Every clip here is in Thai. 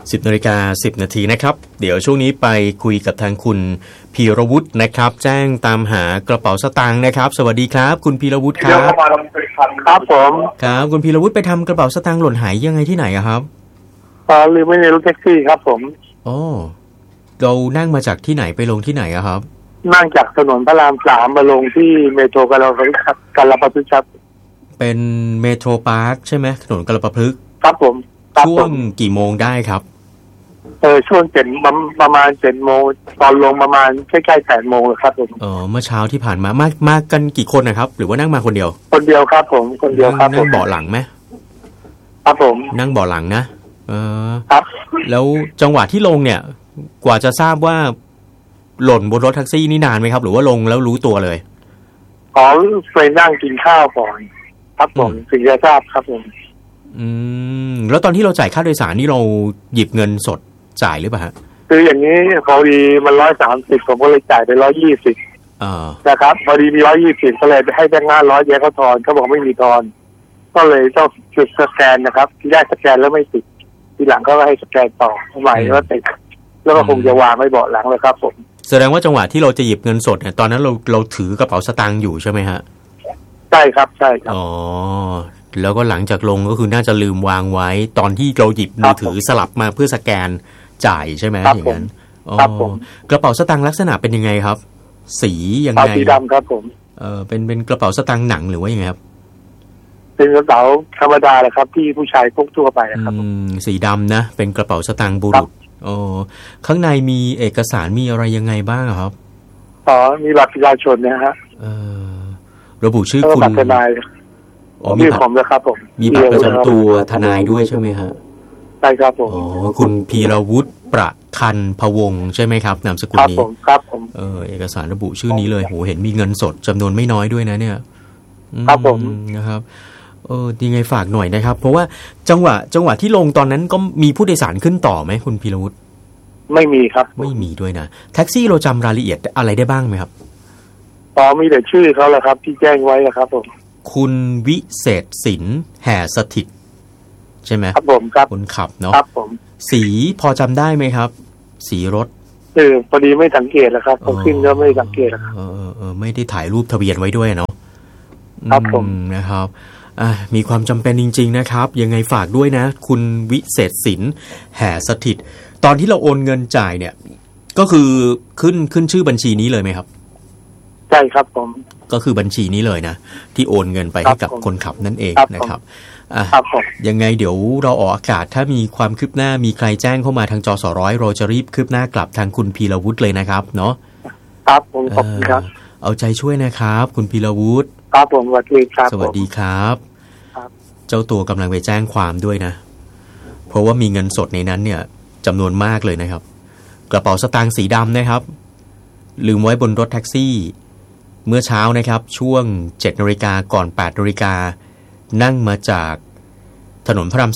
10:10 น.นะครับเดี๋ยวช่วงนี้ไปคุยกับทางคุณพีรวุฒินะครับแจ้งตามหากระเป๋าสตางค์นะครับสวัสดีครับคุณพีรวุฒิครับครับผมครับคุณพีรวุฒิไปทำกระเป๋าสตางค์หล่นหายยังไงที่ไหนครับลืมไว้ในรถแท็กซี่ครับผมอ๋อเรานั่งมาจากที่ไหนไปลงที่ไหนครับนั่งจากถนนพระราม3มาลงที่เมโทรกาลปะพฤกษ์ครับเป็นเมโทรพาร์คใช่ไหมถนนกาลปะพฤกษ์ครับผมช่วงกี่โมงได้ครับช่วงประมาณ7 โมงตอนลงประมาณใกล้ๆ8 โมงครับผมเมื่อเช้าที่ผ่านมากันกี่คนนะครับหรือว่านั่งมาคนเดียวคนเดียวครับผมคนเดียวครับนั่งเบาะหลังไหมครับผมนั่งเบาะหลังนะครับแล้วจังหวะที่ลงเนี่ยกว่าจะทราบว่าหล่นบนรถแท็กซี่นี่นานไหมครับหรือว่าลงแล้วรู้ตัวเลยเคยนั่งกินข้าวก่อนครับผมถึงจะทราบครับผมแล้วตอนที่เราจ่ายค่าโดยสารนี่เราหยิบเงินสดจ่ายหรือเปล่าฮะคืออย่างนี้พอดีมัน130ผมก็เลยจ่ายไป120นะครับพอดีมี120ก็เลยไปให้แบงค์500แยกเขาทอนเขาบอกไม่มีทอนก็เลยต้องจุดสแกนนะครับที่ได้สแกนแล้วไม่ติดทีหลังก็ให้สแกนต่อใหม่แล้วติดแล้วก็คงจะวางไว้เบาะหลังเลยครับผมแสดงว่าจังหวะที่เราจะหยิบเงินสดเนี่ยตอนนั้นเราถือกระเป๋าสตางค์อยู่ใช่ไหมฮะใช่ครับใช่ครับแล้วก็หลังจากลงก็คือน่าจะลืมวางไว้ตอนที่เราหยิบมือถือสลับมาเพื่อสแกนจ่ายใช่ไหมอย่างนั้นกระเป๋าสตางค์ลักษณะเป็นยังไงครับสียังไงสีดำครับผมเป็นกระเป๋าสตางค์หนังหรือว่ายังไงครับเป็นกระเป๋าธรรมดาเลยครับที่ผู้ชายพกทั่วไปครับสีดำนะเป็นกระเป๋าสตางค์บุรุษข้างในมีเอกสารมีอะไรยังไงบ้างครับมีบัตรประชาชนนะฮะระบุชื่อคุณทนายมีผมนะครับผมมีบัตรประจำตัวทนายด้วยใช่ไหมฮะใช่ครับผมคุณพีรวุฒิประคันพวงใช่ไหมครับนามสกุลนี้ครับผมเอกสารระบุชื่อนี้เลยโหเห็นมีเงินสดจำนวนไม่น้อยด้วยนะเนี่ยครับผมนะครับยังไงฝากหน่อยนะครับเพราะว่าจังหวะที่ลงตอนนั้นก็มีผู้โดยสารขึ้นต่อไหมคุณพีรวุฒิไม่มีครับไม่มีด้วยนะแท็กซี่เราจำรายละเอียดอะไรได้บ้างไหมครับมีแต่ชื่อเขาแหละครับที่แจ้งไว้ครับผมคุณวิเศษสินแห่สถิตใช่ไหมครับผมครับคนขับเนาะครับผมสีพอจำได้ไหมครับสีรถพอดีไม่สังเกตแล้วครับผมขึ้นก็ไม่สังเกตครับไม่ได้ถ่ายรูปทะเบียนไว้ด้วยเนาะครับผมนะครับมีความจำเป็นจริงๆนะครับยังไงฝากด้วยนะคุณวิเศษสินแห่สถิตตอนที่เราโอนเงินจ่ายเนี่ยก็คือขึ้นชื่อบัญชีนี้เลยไหมครับใช่ครับผมก็คือบัญชีนี้เลยนะที่โอนเงินไปให้กับคนขับนั่นเองนะครับยังไงเดี๋ยวเราออกอากาศถ้ามีความคืบหน้ามีใครแจ้งเข้ามาทางจสร้อยเราจะรีบคืบหน้ากลับทางคุณพีรวุฒิเลยนะครับเนาะครับผมขอบคุณครับเอาใจช่วยนะครับคุณพีรวุฒิครับผมสวัสดีครับสวัสดีครับเจ้าตัวกำลังไปแจ้งความด้วยนะเพราะว่ามีเงินสดในนั้นเนี่ยจำนวนมากเลยนะครับกระเป๋าสตางค์สีดำนะครับลืมไว้บนรถแท็กซี่เมื่อเช้านะครับช่วง 7:00 น.ก่อน 8:00 น.นั่งมาจากถนนพระราม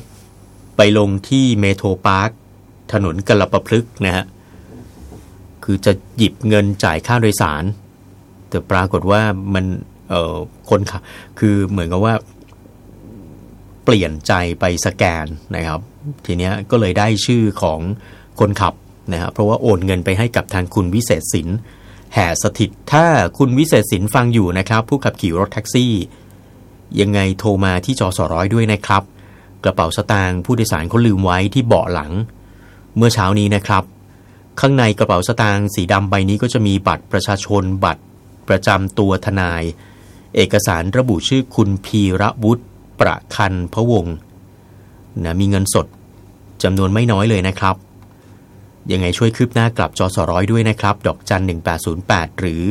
3ไปลงที่เมโทรพาร์คถนนกาลปะพฤกษ์นะฮะคือจะหยิบเงินจ่ายค่าโดยสารแต่ปรากฏว่ามันคนขับคือเหมือนกับว่าเปลี่ยนใจไปสแกนนะครับทีเนี้ยก็เลยได้ชื่อของคนขับนะครับเพราะว่าโอนเงินไปให้กับทางคุณวิเศษสินแห่สถิตถ้าคุณวิเศษสินฟังอยู่นะครับผู้ขับขี่รถแท็กซี่ยังไงโทรมาที่จสร้อยด้วยนะครับกระเป๋าสตางค์ผู้โดยสารเขาลืมไว้ที่เบาะหลังเมื่อเช้านี้นะครับข้างในกระเป๋าสตางค์สีดำใบนี้ก็จะมีบัตรประชาชนบัตรประจำตัวทนายเอกสารระบุชื่อคุณพีรวุฒิประคันพวงนะมีเงินสดจำนวนไม่น้อยเลยนะครับยังไงช่วยคืบหน้ากลับจสร้อยด้วยนะครับดอกจัน1808หรือ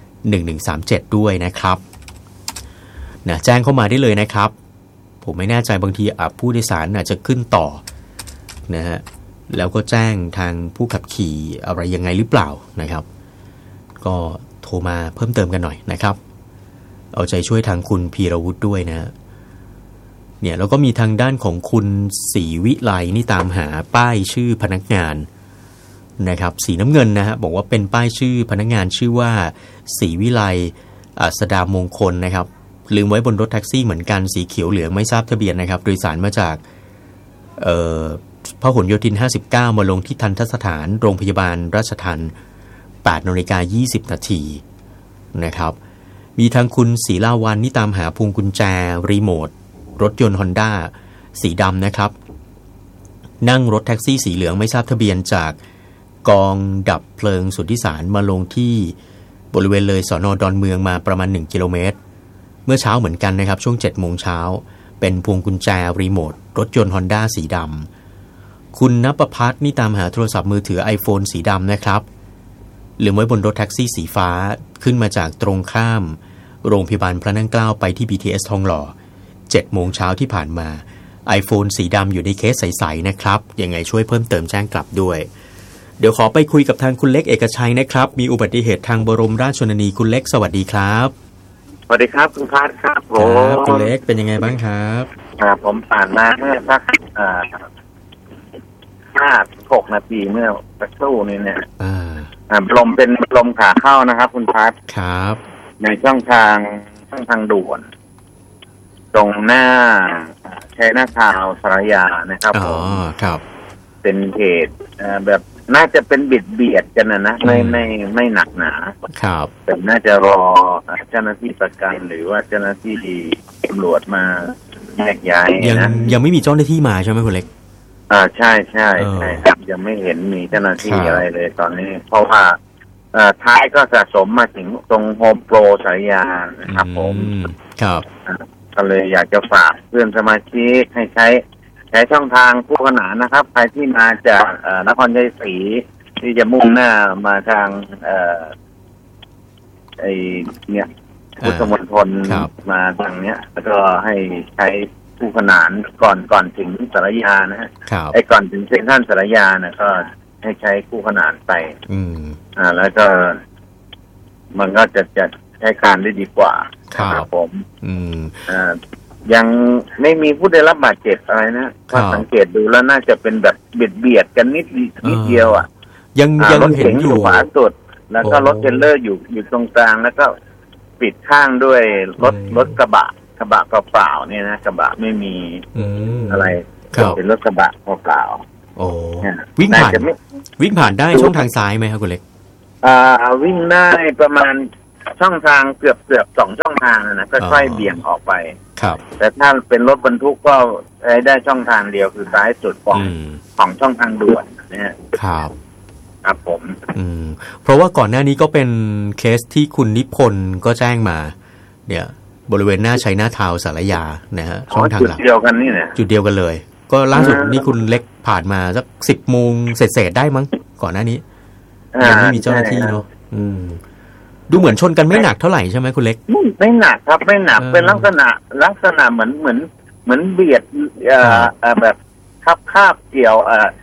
1137ด้วยนะครับนะแจ้งเข้ามาได้เลยนะครับผมไม่แน่ใจบางทีผู้โดยสารอาจจะขึ้นต่อนะฮะแล้วก็แจ้งทางผู้ขับขี่อะไรยังไงหรือเปล่านะครับก็โทรมาเพิ่มเติมกันหน่อยนะครับเอาใจช่วยทางคุณพีรวุฒิด้วยนะเนี่ยแล้วก็มีทางด้านของคุณศรีวิไลนี่ตามหาป้ายชื่อพนักงานนะครับสีน้ำเงินนะฮะบอกว่าเป็นป้ายชื่อพนักงานชื่อว่าศรีวิไลอัสดามงคลนะครับลืมไว้บนรถแท็กซี่เหมือนกันสีเขียวเหลืองไม่ทราบทะเบียนนะครับโดยสารมาจากพหลโยธิน59มาลงที่ทันตสถานโรงพยาบาลราชทัณฑ์ 8:20 น.นะครับมีทางคุณศรีลาวันนี่ตามหาพวงกุญแจรีโมทรถยนต์ Honda สีดำนะครับนั่งรถแท็กซี่สีเหลืองไม่ทราบทะเบียนจากกองดับเพลิงสุทธิสารมาลงที่บริเวณเลยสน.ดอนเมืองมาประมาณ1 กิโลเมตรเมื่อเช้าเหมือนกันนะครับช่วง 7 โมงเช้าเป็นพวงกุญแจรีโมทรถยนต์ Honda สีดำคุณณประภัสนี่ตามหาโทรศัพท์มือถือ iPhone สีดำนะครับลืมไว้บนรถแท็กซี่สีฟ้าขึ้นมาจากตรงข้ามโรงพยาบาลพระนั่งเกล้าไปที่ BTS ทองหล่อ 7 โมงเช้าที่ผ่านมา iPhone สีดำอยู่ในเคสใสๆนะครับยังไงช่วยเพิ่มเติมแจ้งกลับด้วยเดี๋ยวขอไปคุยกับทางคุณเล็กเอกชัยนะครับมีอุบัติเหตุทางบรมราชชนนีคุณเล็กสวัสดีครับสวัสดีครับคุณพัดครับผมคุณเล็กเป็นยังไงบ้างครับผมผ่านมาเมื่อสัก5-6 นาทีเมื่อสักครู่นี้เนี่ยลมเป็นลมขาเข้านะครับคุณพัดครับในช่องทางด่วนตรงหน้าใช้หน้าทาวสารยานะครับอ๋อครับเป็นเหตุแบบน่าจะเป็นเบียดกันนะไม่หนักหนาครับแต่น่าจะรอเจ้าหน้าที่ประกันหรือว่าเจ้าหน้าที่ตำรวจมาแยกย้ายนะยังไม่มีเจ้าหน้าที่มาใช่ไหมคุณเล็กใช่ครับยังไม่เห็นมีเจ้าหน้าที่อะไรเลยตอนนี้เพราะว่าท้ายก็สะสมมาถึงตรงโฮมโปรสายยานะครับผมครับก็เลยอยากจะฝากเพื่อนสมาชิกให้ใช้ช่องทางคู่ขนานนะครับใครที่มาจากนครชัยศรีที่จะมุ่งหน้ามาทางเนี่ยพุทธมณฑลมาทางเนี้ยแล้วก็ให้ใช้คู่ขนานก่อนถึงสารยานะฮะก่อนถึงเซ็นทรัลสารยานะก็ให้ใช้คู่ขนานไปแล้วก็มันก็จะใช้การได้ดีกว่าครับผมยังไม่มีผู้ได้รับบาดเจ็บอะไรนะถ้าสังเกตดูแล้วน่าจะเป็นแบบเบียดกันนิดเดียวยังรถเห็นอยู่ขวาสุดแล้วก็รถเทรลเลอร์อยู่ตรงกลางแล้วก็ปิดข้างด้วยรถกระบะเปล่าๆเนี่ยนะกระบะไม่มีอะไรเป็นรถกระบะเปล่าโอ้วิ่งผ่านได้ช่องทางซ้ายไหมครับคุณเล็กวิ่งได้ประมาณช่องทางเกือบ2 ช่องทางนะก็ค่อยเบี่ยงออกไปครับแต่ถ้าเป็นรถบรรทุกก็ใช้ได้ช่องทางเดียวคือซ้ายสุดของช่องทางด่วนเนี่ยครับผมเพราะว่าก่อนหน้านี้ก็เป็นเคสที่คุณนิพนธ์ก็แจ้งมาเนี่ยบริเวณหน้าชัยนาทาวสารยานะฮะช่องทางหลักจุดเดียวกันนี่เนี่ยจุดเดียวกันเลยก็ล่าสุดนี่คุณเล็กผ่านมาสัก10 โมงเศษได้มั้งก่อนหน้านี้ยังไม่มีเจ้าหน้าที่เนาะดูเหมือนชนกันไม่หนักเท่าไหร่ใช่ไหมคุณเล็กไม่หนักครับไม่หนักเป็นลักษณะเหมือนเบียดแบบคาบเกี่ยว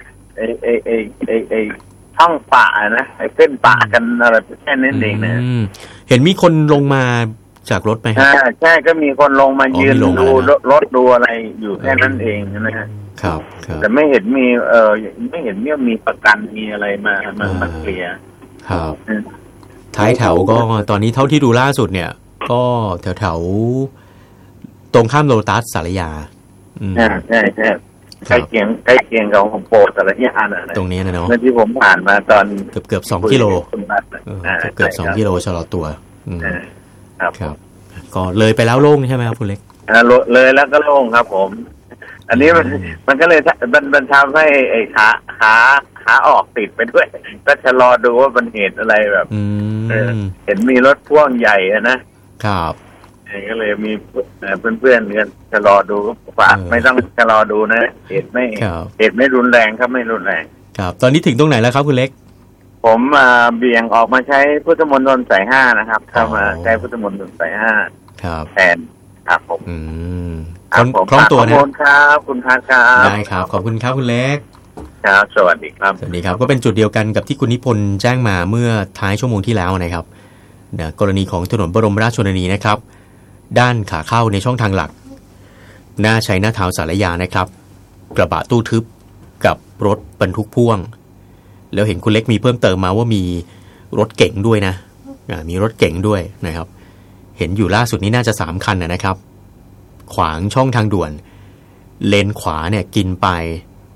ช่องป่านะเส้นป่ากันอะไรแค่นั้นเองนะเห็นมีคนลงมาจากรถไหมครับใช่ก็มีคนลงมายืนดูรถดูอะไรอยู่แค่นั้นเองนะฮะครับแต่ไม่เห็นมีไม่เห็นมีประกันมีอะไรมาเคลียร์ครับท้ายแถวก็ตอนนี้เท่าที่ดูล่าสุดเนี่ยก็แถวตรงข้ามโลตัสสารยาใช่ใกล้เคียงกับของโปรสารยาตรงนี้นะเนาะที่ผมผ่านมาตอนเกือบ2 กิโลเกือบ2 กิโลชะลอตัวครับก็เลยไปแล้วโล่งใช่ไหมครับคุณเล็กเลยแล้วก็โล่งครับผมอันนี้มันก็เลยมันทำให้ไอ้ขาออกติดไปด้วยก็จะรอดูว่ามันเหตุอะไรแบบเห็นมีรถพ่วงใหญ่นะครับก็เลยมีเพื่อนๆกันจะรอดูฝากไม่ต้องจะรอดูนะเหตุไม่รุนแรงครับไม่รุนแรงครับตอนนี้ถึงตรงไหนแล้วครับคุณเล็กผมเบี่ยงออกมาใช้พุทธมณฑลสาย5นะครับเข้ามาใช้พุทธมณฑลสาย5 ครับแทนครับผมคล่องตัวนะครับคุณพัดครับได้ครับขอบคุณครับคุณเล็กครับสวัสดีครับสวัสดีครับก็เป็นจุดเดียวกันกับที่คุณนิพนธ์แจ้งมาเมื่อท้ายชั่วโมงที่แล้วนะครับกรณีของถนนบรมราชชนนีนะครับด้านขาเข้าในช่องทางหลักหน้าชัยนาทาวสารยานะครับกระบะตู้ทึบกับรถบรรทุกพ่วงแล้วเห็นคุณเล็กมีเพิ่มเติมมาว่ามีรถเก๋งด้วยนะมีรถเก๋งด้วยนะครับเห็นอยู่ล่าสุดนี้น่าจะ3 คันนะครับขวางช่องทางด่วนเลนขวาเนี่ยกินไป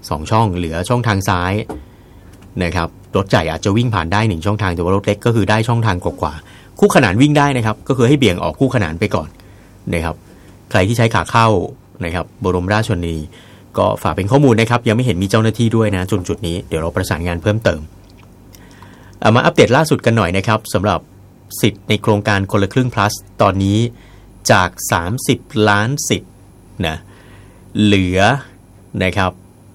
2ช่องเหลือช่องทางซ้ายนะครับรถใหญ่อาจจะวิ่งผ่านได้1ช่องทางแต่ว่ารถเล็กก็คือได้ช่องทางกว่าๆคู่ขนานวิ่งได้นะครับก็คือให้เบี่ยงออกคู่ขนานไปก่อนนะครับใครที่ใช้ขาเข้านะครับบรมราชชนนีก็ฝากเป็นข้อมูลนะครับยังไม่เห็นมีเจ้าหน้าที่ด้วยนะจุดนี้เดี๋ยวเราประสานงานเพิ่มเติมมาอัปเดตล่าสุดกันหน่อยนะครับสำหรับสิทธิ์ในโครงการคนละครึ่ง plus ตอนนี้จาก30ล้านสิทธิ์นะเหลือนะครับ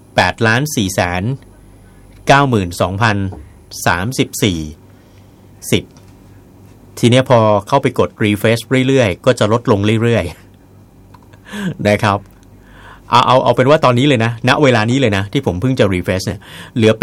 8,492,034 สิทธิ์ทีนี้พอเข้าไปกด refresh เรื่อยๆก็จะลดลงเรื่อยๆนะครับเอาเป็นว่าตอนนี้เลยนะณเวลานี้เลยนะที่ผมเพิ่งจะ refresh เนี่ยเหลือ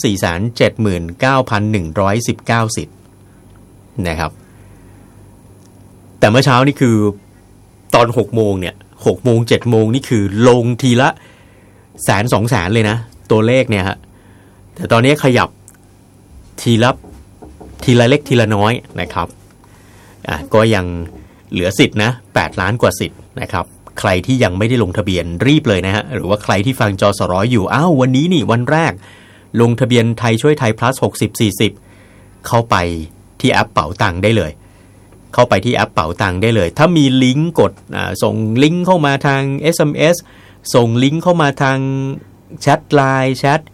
8,479,119 สิทธิ์นะครับแต่เมื่อเช้านี่คือตอน6โมงเนี่ย6โมง7โมงนี่คือลงทีละ100,000-200,000เลยนะตัวเลขเนี่ยฮะแต่ตอนนี้ขยับทีละเล็กทีละน้อยนะครับก็ยังเหลือสิทธิ์นะ8ล้านกว่าสิทธิ์นะครับใครที่ยังไม่ได้ลงทะเบียนรีบเลยนะฮะหรือว่าใครที่ฟังจสรอยู่วันนี้นี่วันแรกลงทะเบียนไทยช่วยไทย plus 60-40เข้าไปที่แอปเป๋าตังค์ได้เลยเข้าไปที่แอปเป๋าตังค์ได้เลยถ้ามีลิงก์กดส่งลิงก์เข้ามาทาง SMS ส่งลิงก์เข้ามาทางแชท LINE แชท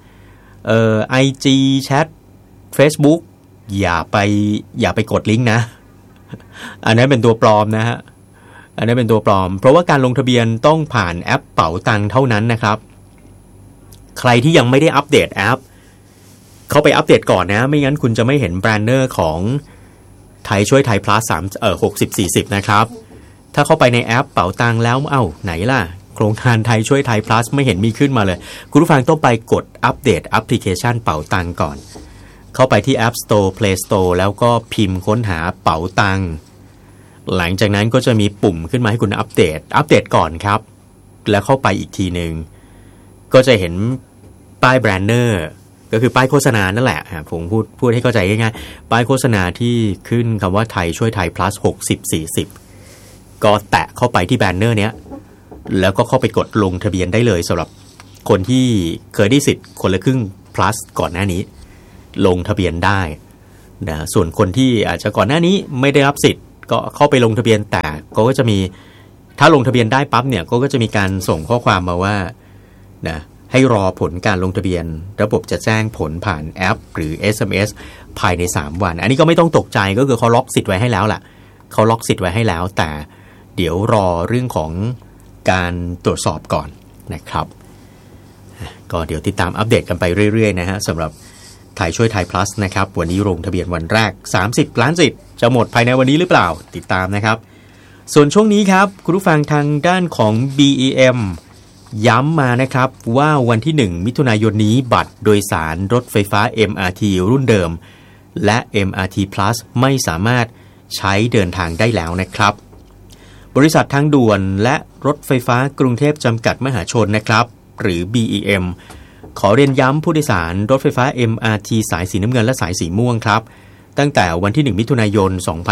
IG แชท Facebook อย่าไปกดลิงก์นะอันนั้นเป็นตัวปลอมนะฮะอันนั้นเป็นตัวปลอมเพราะว่าการลงทะเบียนต้องผ่านแอปเป๋าตังค์เท่านั้นนะครับใครที่ยังไม่ได้อัปเดตแอปเข้าไปอัปเดตก่อนนะไม่งั้นคุณจะไม่เห็นแบรนเนอร์ของไทยช่วยไทย plus 60-40 นะครับถ้าเข้าไปในแอปเป๋าตังค์แล้วไหนล่ะโครงการไทยช่วยไทย plus ไม่เห็นมีขึ้นมาเลยคุณผู้ฟังต้องไปกดอัปเดตแอปพลิเคชันเป๋าตังค์ก่อนเข้าไปที่ App Store Play Store แล้วก็พิมพ์ค้นหาเป๋าตังค์หลังจากนั้นก็จะมีปุ่มขึ้นมาให้คุณอัปเดตก่อนครับแล้วเข้าไปอีกทีนึงก็จะเห็นป้ายแบรนเนอร์ก็คือป้ายโฆษณานั่นแหละผมพูดให้เข้าใจง่ายๆป้ายโฆษณาที่ขึ้นคำว่าไทยช่วยไทย plus 60-40ก็แตะเข้าไปที่แบรนเนอร์เนี้ยแล้วก็เข้าไปกดลงทะเบียนได้เลยสำหรับคนที่เคยได้สิทธิ์คนละครึ่ง plus ก่อนหน้านี้ลงทะเบียนได้นะส่วนคนที่อาจจะก่อนหน้านี้ไม่ได้รับสิทธิ์ก็เข้าไปลงทะเบียนแต่ก็จะมีถ้าลงทะเบียนได้ปั๊บเนี่ยก็จะมีการส่งข้อความมาว่านะให้รอผลการลงทะเบียนระบบจะแจ้งผลผ่านแอปหรือ SMS ภายใน3วันอันนี้ก็ไม่ต้องตกใจก็คือเขาล็อกสิทธิ์ไว้ให้แล้วล่ะเขาล็อกสิทธิ์ไว้ให้แล้วแต่เดี๋ยวรอเรื่องของการตรวจสอบก่อนนะครับก็เดี๋ยวติดตามอัปเดตกันไปเรื่อยๆนะฮะสำหรับไทยช่วยไทย plus นะครับวันนี้ลงทะเบียนวันแรก30ล้านสิทธิ์จะหมดภายในวันนี้หรือเปล่าติดตามนะครับส่วนช่วงนี้ครับคุณผู้ฟังทางด้านของ BEM ย้ำมานะครับว่าวันที่1มิถุนายนนี้บัตรโดยสารรถไฟฟ้า MRT รุ่นเดิมและ MRT Plus ไม่สามารถใช้เดินทางได้แล้วนะครับบริษัททางด่วนและรถไฟฟ้ากรุงเทพจำกัดมหาชนนะครับหรือ BEM ขอเรียนย้ำผู้โดยสารรถไฟฟ้า MRT สายสีน้ำเงินและสายสีม่วงครับตั้งแต่วันที่1มิถุนายน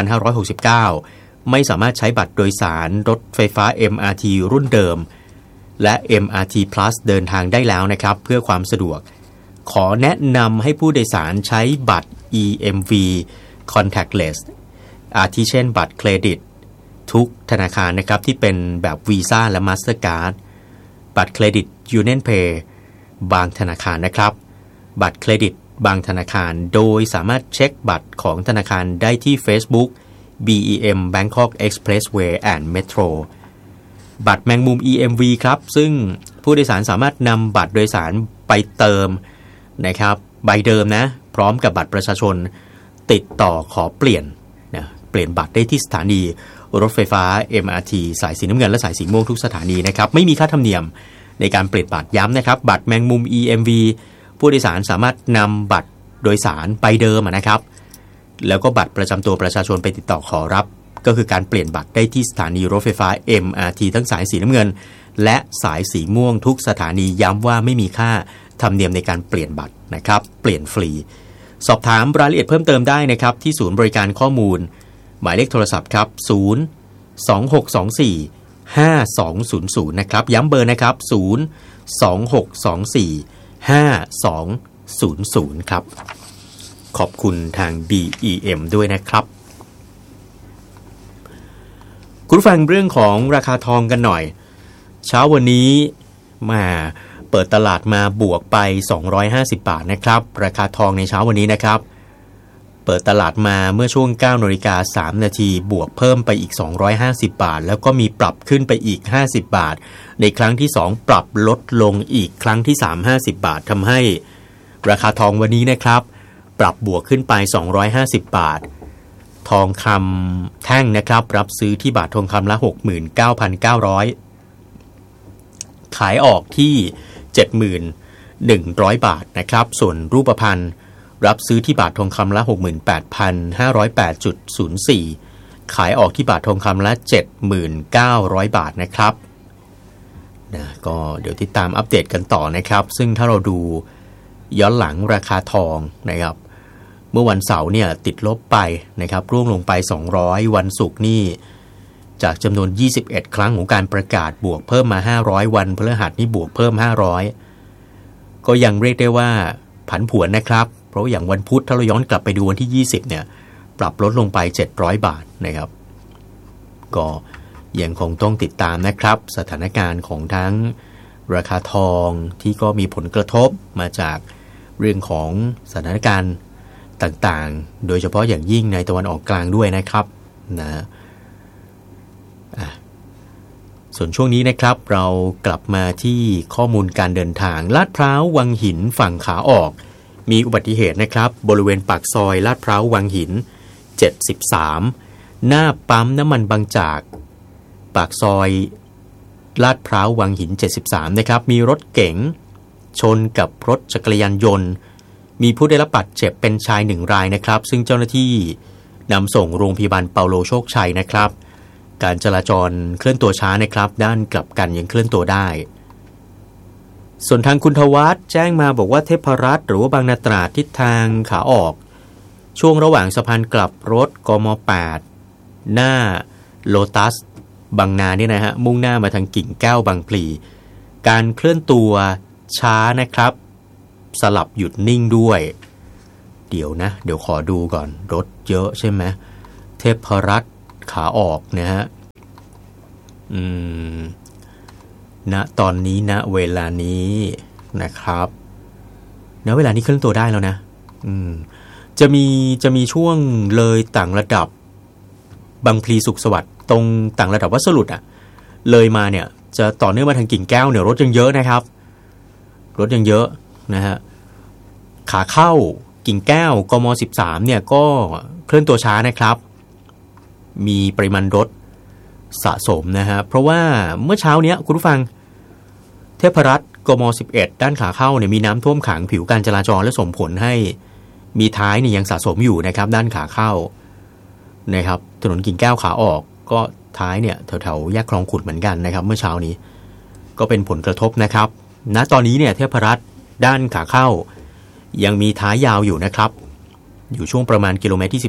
2569ไม่สามารถใช้บัตรโดยสารรถไฟฟ้า MRT รุ่นเดิมและ MRT Plus เดินทางได้แล้วนะครับเพื่อความสะดวกขอแนะนำให้ผู้โดยสารใช้บัตร EMV Contactless อาทิเช่นบัตรเครดิตทุกธนาคารนะครับที่เป็นแบบ Visa และ Mastercard บัตรเครดิต Union Pay บางธนาคารนะครับบัตรเครดิตบางธนาคารโดยสามารถเช็คบัตรของธนาคารได้ที่ Facebook BEM Bangkok Expressway and Metro บัตรแมงมุม EMV ครับซึ่งผู้โดยสารสามารถนำบัตรโดยสารไปเติมนะครับใบเดิมนะพร้อมกับบัตรประชาชนติดต่อขอเปลี่ยนบัตรได้ที่สถานีรถไฟฟ้า MRT สายสีน้ำเงินและสายสีม่วงทุกสถานีนะครับไม่มีค่าธรรมเนียมในการเปลี่ยนบัตรย้ำนะครับบัตรแมงมุม EMV ผู้โดยสารสามารถนำบัตรโดยสารใบเดิมนะครับแล้วก็บัตรประจำตัวประชาชนไปติดต่อขอรับก็คือการเปลี่ยนบัตรได้ที่สถานีรถไฟฟ้า MRT ทั้งสายสีน้ำเงินและสายสีม่วงทุกสถานีย้ำว่าไม่มีค่าธรรมเนียมในการเปลี่ยนบัตรนะครับเปลี่ยนฟรีสอบถามรายละเอียดเพิ่มเติมได้นะครับที่ศูนย์บริการข้อมูลหมายเลขโทรศัพท์ครับ02624 5200นะครับย้ำเบอร์นะครับ026245200ครับขอบคุณทาง BEM ด้วยนะครับคุณฟังเรื่องของราคาทองกันหน่อยเช้าวันนี้มาเปิดตลาดมาบวกไป250บาทนะครับราคาทองในเช้าวันนี้นะครับเปิดตลาดมาเมื่อช่วง 9:03 นาทีบวกเพิ่มไปอีก250บาทแล้วก็มีปรับขึ้นไปอีก50บาทในครั้งที่2ปรับลดลงอีกครั้งที่3 50บาททำให้ราคาทองวันนี้นะครับปรับบวกขึ้นไป250บาททองคำแท่งนะครับรับซื้อที่บาททองคำละ 69,900 ขายออกที่ 7,100 บาทนะครับส่วนรูปพรรณรับซื้อที่บาททองคำละ 68,508.04 ขายออกที่บาททองคำละ 7,900 บาทนะครับนะก็เดี๋ยวติดตามอัปเดตกันต่อนะครับซึ่งถ้าเราดูย้อนหลังราคาทองนะครับเมื่อวันเสาร์เนี่ยติดลบไปนะครับร่วงลงไป200วันศุกร์นี่จากจำนวน21ครั้งของการประกาศบวกเพิ่มมา500วันพฤหัสนี่บวกเพิ่ม500ก็ยังเรียกได้ว่าผันผวนนะครับเพราะอย่างวันพุธถ้าเราย้อนกลับไปดูวันที่20เนี่ยปรับลดลงไป700บาทนะครับก็ยังคงต้องติดตามนะครับสถานการณ์ของทั้งราคาทองที่ก็มีผลกระทบมาจากเรื่องของสถานการณ์ต่างๆโดยเฉพาะอย่างยิ่งในตะวันออกกลางด้วยนะครับนะส่วนช่วงนี้นะครับเรากลับมาที่ข้อมูลการเดินทางลาดพร้าววังหินฝั่งขาออกมีอุบัติเหตุนะครับบริเวณปากซอยลาดพร้าววังหิน73หน้าปั๊มน้ำมันบางจากปากซอยลาดพร้าววังหิน73นะครับมีรถเก๋งชนกับรถจักรยานยนต์มีผู้ได้รับบาดเจ็บเป็นชาย1รายนะครับซึ่งเจ้าหน้าที่นำส่งโรงพยาบาลเปาโลโชคชัยนะครับการจราจรเคลื่อนตัวช้านะครับด้านกลับกันยังเคลื่อนตัวได้ส่วนทางคุณทวัฒน์แจ้งมาบอกว่าเทพรัตน์หรือว่าบางนาตราดทิศทางขาออกช่วงระหว่างสะพานกลับรถกม8หน้าโลตัสบางนาเนี่ยนะฮะมุ่งหน้ามาทางกิ่งแก้วบางพลีการเคลื่อนตัวช้านะครับสลับหยุดนิ่งด้วยเดี๋ยวขอดูก่อนรถเยอะใช่ไหมเทพรัตน์ขาออกนะฮะณตอนนี้ณเวลานี้นะครับณเวลานี้เคลื่อนตัวได้แล้วนะจะมีช่วงเลยต่างระดับบางพลีสุขสวัสดิ์ตรงต่างระดับวัดสรุดอ่ะเลยมาเนี่ยจะต่อเนื่องมาทางกิ่งแก้วเนี่ยรถยังเยอะนะครับรถยังเยอะนะฮะขาเข้ากิ่งแก้วกม13เนี่ยก็เคลื่อนตัวช้านะครับมีปริมาณรถสะสมนะฮะเพราะว่าเมื่อเช้านี้คุณผู้ฟังเทพรัตน์กม11ด้านขาเข้าเนี่ยมีน้ำท่วมขังผิวการจราจรและส่งผลให้มีท้ายเนี่ยยังสะสมอยู่นะครับด้านขาเข้านะครับถนนกิ่งแก้วขาออกก็ท้ายเนี่ยแถวๆแยกคลองขุดเหมือนกันนะครับเมื่อเช้านี้ก็เป็นผลกระทบนะครับณตอนนี้เนี่ยเทพรัตน์ด้านขาเข้ายังมีท้ายยาวอยู่นะครับอยู่ช่วงประมาณกิโลเมตรที่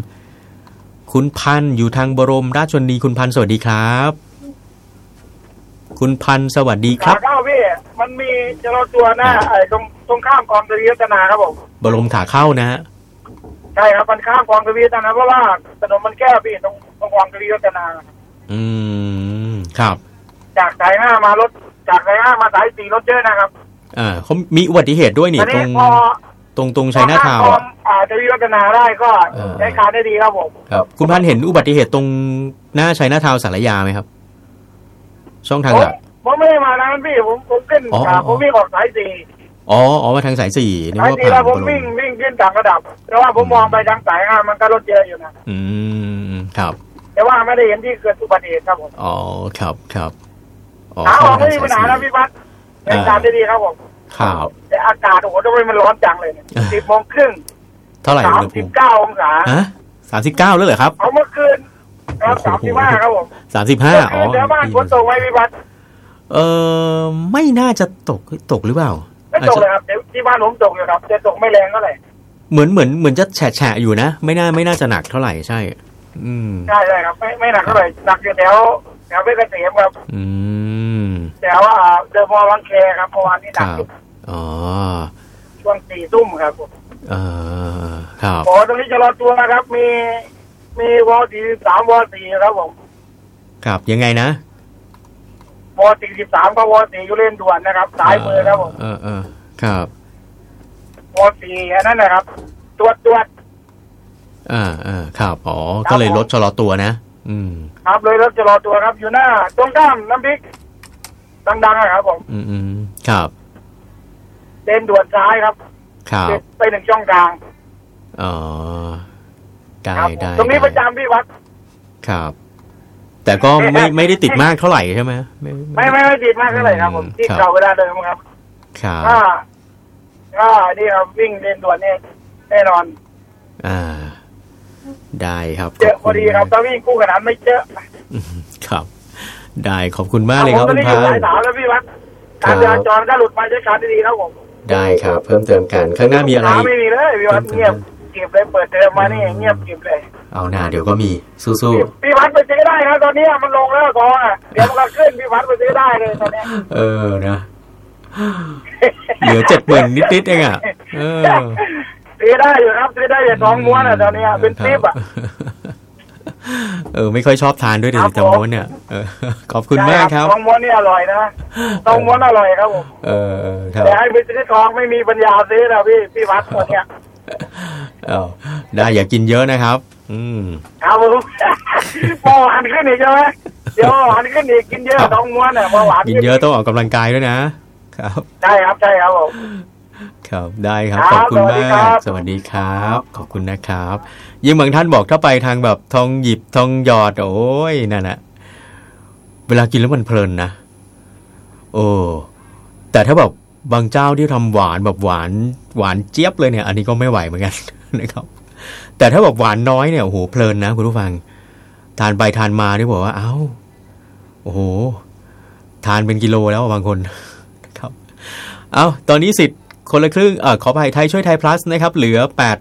13คุณพันธ์อยู่ทางบรมราชชนนีคุณพันธ์สวัสดีครับคุณพันธ์สวัสดีครับขาเข้าพี่มันมีจราจรหน้าตรงข้ามกองทวีวัฒนาครับผมบรมขาเข้านะฮะใช่ครับมันข้ามกองทวีวัฒนาเพราะว่าถนนมันแคบพี่ตรงกองทวีวัฒนาครับจากสาย5มารถจากสาย5มาสาย4รถเยอะนะครับเขามีอุบัติเหตุด้วยนี่ตรงชัยนาทาวน์ทวีวัฒนาได้ก็ใช้การได้ดีครับผมครับคุณพันธ์เห็นอุบัติเหตุตรงหน้าชัยนาทาวน์สารยาไหมครับช่องทางหลักผมไม่ได้มานะพี่ผมขึ้นผมวิ่งออกสาย4 อ๋อมาทางสาย4นึกว่าผ่านผมวิ่งขึ้นต่างระดับแต่ว่าผมมองไปทางสาย5มันก็รถเยอะอยู่นะครับแต่ว่าไม่ได้เห็นที่เกิดอุบัติเหตุครับผมอ๋อครับขาออกไม่มีปัญหาแล้วพี่พัฒน์ใช้การได้ดีครับผมครับแต่อากาศโอ้โหทำไมมันร้อนจังเลยเนี่ย10 โมงครึ่งเท่าไหร่ 39 องศา 39แล้วเหรอครับเอาเมื่อคืน35ครับผม 35อ๋อเดี๋ยวบ้านฝนตกไหมพี่พัฒน์ไม่น่าจะตกหรือเปล่าไม่ตกเลยครับที่บ้านผมตกอยู่ครับแต่ตกไม่แรงเท่าไหร่เหมือนจะแฉะอยู่นะไม่น่าจะหนักเท่าไหร่ใช่ใช่ครับไม่หนักเท่าไหร่หนักอยู่แถแถวเพชรเกษมครับแต่ว่าเดอะมอลล์บางแคครับเมื่อวานนี้หนักสุดช่วง4 ทุ่มครับผมครับตรงนี้จะรอตัวนะครับมีวอ43วอ4ครับผมครับยังไงนะวอ43กับวอ4อยู่เลนด่วนนะครับสายมือครับผมครับวอ4อันนั้นนะครับตรวจครับอ๋อก็เลยรถชะลอตัวนะครับเลยรถชะลอตัวครับอยู่หน้าตรงข้ามน้ำพริกดังๆนะครับผมครับเลนด่วนซ้ายครับครับไป1ช่องทางได้ตรงนี้ประจำพี่วัดครับแต่ก็ไม่ได้ติดมากเท่าไหร่ใช่ไหมไม่ติดมากเท่าไหร่ครับผมที่เก่าเวลาเดิมครับครับก็นี่ครับวิ่งเลนด่วนนี่แน่นอนได้ครับเจอพอดีครับถ้าวิ่งคู่ขนานไม่เจอครับได้ขอบคุณมากเลยครับคุณพานสายสาวแล้วพี่วัดการจราจรก็หลุดมาใช้การดีๆครับผมได้ครับเพิ่มเติมกันข้างหน้ามีอะไรไม่มีเลยพี่วัดเงียบเก็บเลยเปิดเทอมมานี่เงียบเก็บเลยเอาหน้าเดี๋ยวก็มีสู้ๆพี่วัดไปซื้อได้นะตอนนี้มันลงแล้วกองเดี๋ยวมันก็ขึ้นพี่วัดไปซื้อได้เลยตอนนี้นะเหลือ70,000นิดๆเองซื้อได้อยู่ครับซื้อได้อย่าง2 ม้วนตอนนี้เป็นซิปไม่ค่อยชอบทานด้วยแต่ม้วนเนี่ยขอบคุณมากครับ 2 ม้วนนี่อร่อยนะ2 ม้วนอร่อยครับผมแต่ให้ไปซื้อทองไม่มีปัญญาซื้อนะพี่วัดคนเนี้ยได้อย่ากินเยอะนะครับครับผมเบาหวานขึ้นอีกใช่ไหมเดี๋ยวหวานขึ้นอีกกินเยอะ2 ม้วนเนี่ยเบาหวานกินเยอะต้องออกกำลังกายด้วยนะครับใช่ครับผมครับได้ครับขอบคุณมากสวัสดีครับขอบคุณนะครับยิ่งบางท่านบอกถ้าไปทางแบบทองหยิบทองหยอดโอ้ยนั่นแหละเวลากินแล้วมันเพลินนะแต่ถ้าแบบบางเจ้าที่ทำหวานแบบหวานเจี๊ยบเลยเนี่ยอันนี้ก็ไม่ไหวเหมือนกันนะครับแต่ถ้าแบบหวานน้อยเนี่ยโอ้โหเพลินนะคุณผู้ฟังทานไปทานมาที่บอกว่าโอ้โหทานเป็นกิโลแล้วบางคนครับตอนนี้สิทธิ์คนละครึ่งขออภัยไทยช่วยไทย plus นะครับเหลือ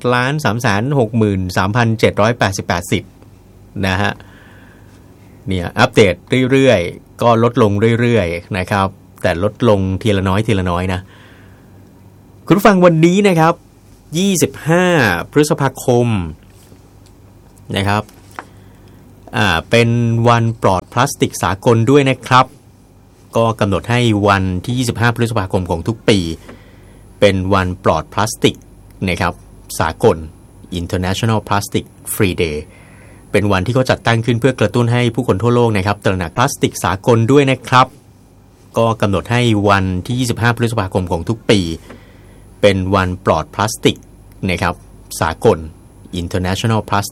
8,363,788 สิทธิ์นะฮะเนี่ยอัปเดตเรื่อยๆก็ลดลงเรื่อยๆนะครับแต่ลดลงทีละน้อยนะคุณผู้ฟังวันนี้นะครับ25พฤษภาคมนะครับเป็นวันปลอดพลาสติกสากลด้วยนะครับก็กำหนดให้วันที่25พฤษภาคมของทุกปีเป็นวันปลอดพลาสติกนะครับสากล International Plastic Free Day เป็นวันที่เขาจัดตั้งขึ้นเพื่อกระตุ้นให้ผู้คนทั่วโลกนะครับตระหนักพลาสติกสากลด้วยนะครับก็กำหนดให้วันที่25พฤษภาคมของทุกปีเป็นวันปลอดพลาสติกนะครับสากล International Plastic